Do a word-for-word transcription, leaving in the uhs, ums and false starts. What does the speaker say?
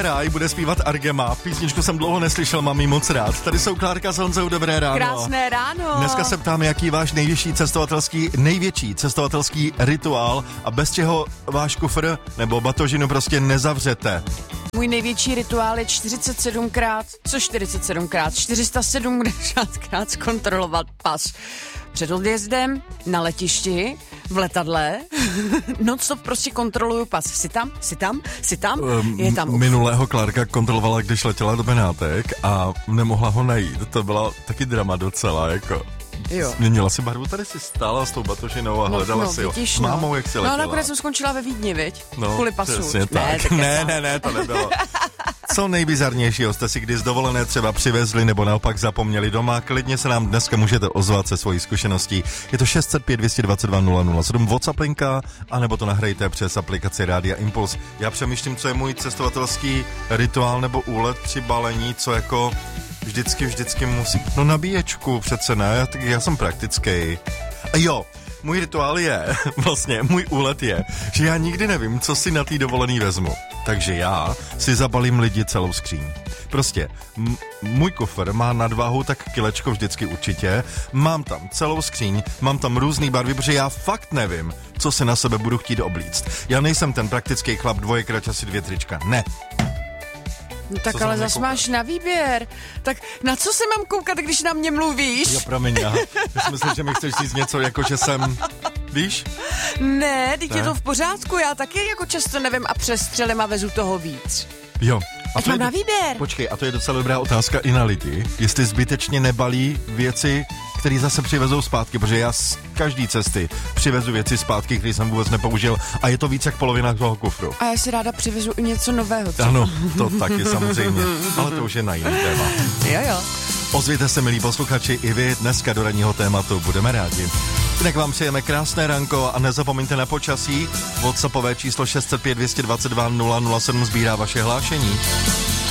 ráj bude zpívat Argema. Písničku jsem dlouho neslyšel, mám jí moc rád. Tady jsou Klárka s Honzou, dobré ráno. Krásné ráno. Dneska se ptám, jaký je váš největší cestovatelský, největší cestovatelský rituál a bez čeho váš kufr nebo batožinu prostě nezavřete. Můj největší rituál je čtyřicet sedmkrát, co čtyřicet sedmkrát, čtyři sta sedmdesátkrát zkontrolovat pas. Před odjezdem, na letišti, v letadle, non-stop prostě kontroluju pas. Jsi tam? Jsi tam? Jsi tam? Je tam. Um, minulého Klárka kontrolovala, když letěla do Benátek a nemohla ho najít. To byla taky drama docela, jako... Jo. Změnila si barvu, tady si stála s tou batožinou a no, hledala no, si ho. Vidíš, S mámou, jak si letěla. No, nakonec jsem skončila ve Vídni, viď? No, kvůli pasu. Přesně tak. Ne, ne, ne, ne, to nebylo. Co nejbizarnějšího jste si kdy z dovolené třeba přivezli nebo naopak zapomněli doma, klidně se nám dneska můžete ozvat se svojí zkušeností. Je to šest set pět, dvě dva dva, nula nula sedm WhatsApp linka, anebo to nahrajte přes aplikaci Rádia Impuls. Já přemýšlím, co je můj cestovatelský rituál nebo úlet při balení, co jako vždycky, vždycky musí... No nabíječku přece ne, já, tak já jsem praktický. A jo, můj rituál je, vlastně můj úlet je, že já nikdy nevím, co si na té dovolený vezmu. Takže já si zabalím lidi celou skříň. Prostě m- můj kufr má nadváhu tak kilečko vždycky určitě, mám tam celou skříň, mám tam různý barvy, protože já fakt nevím, co si na sebe budu chtít oblíct. Já nejsem ten praktický chlap dvoje krať asi dvě trička, ne. No tak ale zas máš na výběr. Tak na co se mám koukat, když na mě mluvíš? Jo, promiň, já, já si myslím, že mi chceš říct něco, jako že jsem... Víš? Ne, teď je to v pořádku, já taky jako často nevím a přestřelím a vezu toho víc. Jo. A to mám na výběr. Počkej, a to je docela dobrá otázka i na lidi, jestli zbytečně nebalí věci, které zase přivezou zpátky, protože já z každý cesty přivezu věci zpátky, které jsem vůbec nepoužil a je to víc jak polovina toho kufru. A já si ráda přivezu i něco nového. Co? Ano, to taky samozřejmě, ale to už je na jiný téma. Jo, jo. Ozvěte se, milí posluchači, i vy dneska do ranního tématu, budeme rádi. Jinak vám přejeme krásné ranko a nezapomeňte na počasí. WhatsAppové číslo šest set pět, dvě dva dva, nula nula sedm sbírá vaše hlášení.